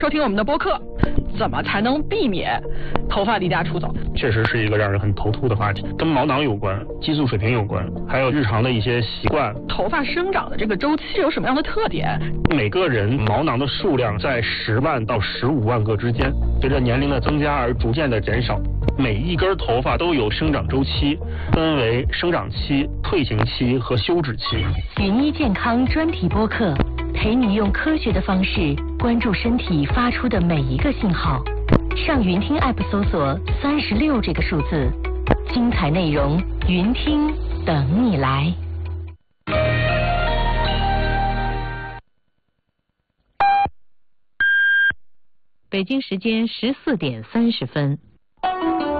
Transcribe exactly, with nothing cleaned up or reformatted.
收听我们的播客，怎么才能避免头发离家出走？ 确实是一个让人很头秃的话题，跟毛囊有关，激素水平有关，还有日常的一些习惯。 头发生长的这个周期有什么样的特点？ 每个人毛囊的数量在十万到十五万个之间，随着年龄的增加而逐渐的减少。每一根头发都有生长周期，分为生长期、退行期和休止期。 云医健康专题播客，陪你用科学的方式关注身体发出的每一个信号。上云听 App 搜索三十六这个数字，精彩内容云听等你来。北京时间十四点三十分。